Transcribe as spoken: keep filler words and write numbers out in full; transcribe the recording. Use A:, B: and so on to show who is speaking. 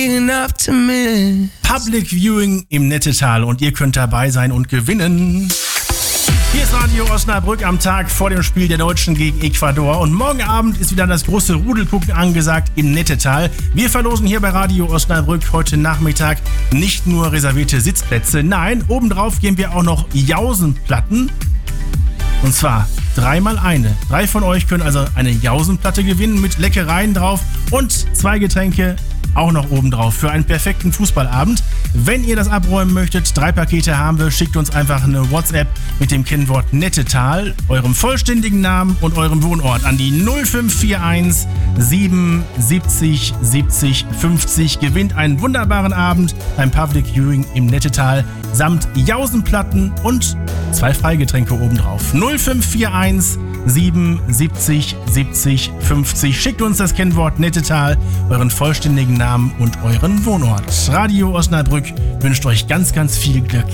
A: Public Viewing im Nettetal und ihr könnt dabei sein und gewinnen. Hier ist Radio Osnabrück am Tag vor dem Spiel der Deutschen gegen Ecuador und morgen Abend ist wieder das große Rudelgucken angesagt im Nettetal. Wir verlosen hier bei Radio Osnabrück heute Nachmittag nicht nur reservierte Sitzplätze, nein, obendrauf geben wir auch noch Jausenplatten. Und zwar dreimal eine. Drei von euch können also eine Jausenplatte gewinnen mit Leckereien drauf und zwei Getränke auch noch oben drauf für einen perfekten Fußballabend. Wenn ihr das abräumen möchtet, drei Pakete haben wir, schickt uns einfach eine WhatsApp mit dem Kennwort Nettetal, eurem vollständigen Namen und eurem Wohnort an die null fünf vier eins siebenundsiebzig siebzig fünfzig. Gewinnt einen wunderbaren Abend beim Public Viewing im Nettetal samt Jausenplatten und zwei Freigetränke obendrauf. null fünf vier eins siebenundsiebzig siebzig fünfzig. Schickt uns das Kennwort Nettetal, euren vollständigen Namen und euren Wohnort. Radio Osnabrück wünscht euch ganz, ganz viel Glück.